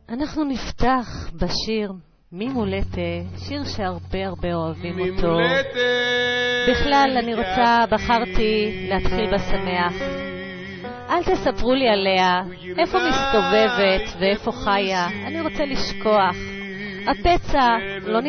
אנחנו נפתח בשיר ממולטה, שיר שהרבה הרבה אוהבים אותו. ממולטה. בכלל בחרתי להתחיל בשמח. אל תספרו לי עליה, איפה מסתובבת ואיפה חיה, אני רוצה לשכוח. הפצע לא